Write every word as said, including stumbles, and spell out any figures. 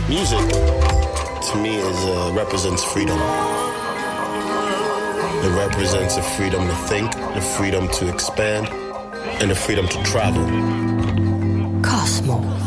Music, to me, is uh, represents freedom. It represents the freedom to think, the freedom to expand, and the freedom to travel. Cosmo.